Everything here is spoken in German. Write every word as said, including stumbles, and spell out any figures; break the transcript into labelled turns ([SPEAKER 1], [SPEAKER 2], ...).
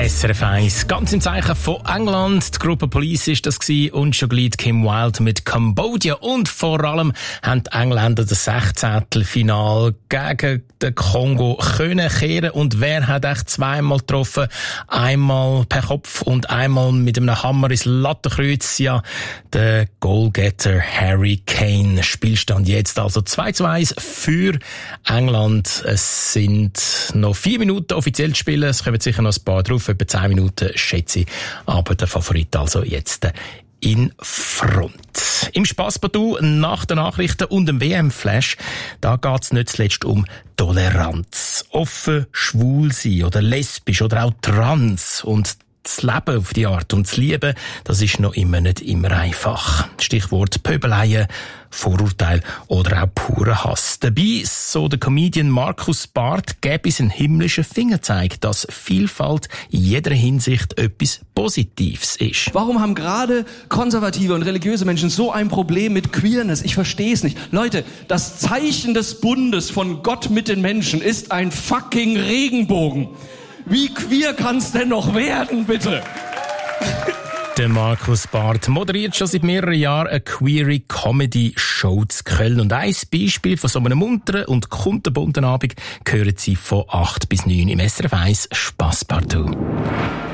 [SPEAKER 1] S R F eins. Ganz im Zeichen von England. Die Gruppe Police ist das gewesen und schon gleich Kim Wilde mit Cambodia. Und vor allem haben die Engländer das Sechzehntelfinal gegen den Kongo können kehren. Und wer hat echt zweimal getroffen? Einmal per Kopf und einmal mit einem Hammer ins Lattenkreuz. Ja, der Goalgetter Harry Kane. Spielstand jetzt also zwei zu eins für England. Es sind noch vier Minuten offiziell zu spielen. Es kommen sicher noch ein paar drauf. Etwa zehn Minuten, schätze ich. Aber der Favorit also jetzt in Front. Im Spasspartout nach den Nachrichten und dem W M-Flash, da geht's nicht zuletzt um Toleranz. Offen, schwul sein oder lesbisch oder auch trans und das Leben auf die Art und das Lieben, das ist noch immer nicht immer einfach. Stichwort Pöbeleien, Vorurteil oder auch purer Hass. Dabei, so der Comedian Markus Barth, gäbe es einen himmlischen Fingerzeig, dass Vielfalt in jeder Hinsicht etwas Positives ist.
[SPEAKER 2] Warum haben gerade konservative und religiöse Menschen so ein Problem mit Queerness? Ich verstehe es nicht. Leute, das Zeichen des Bundes von Gott mit den Menschen ist ein fucking Regenbogen. Wie queer kann's denn noch werden, bitte?
[SPEAKER 1] Der Markus Barth moderiert schon seit mehreren Jahren eine queere Comedy-Show zu Köln. Und ein Beispiel von so einem munteren und kunterbunten Abend hören Sie von acht bis neun im S R F eins Spasspartout.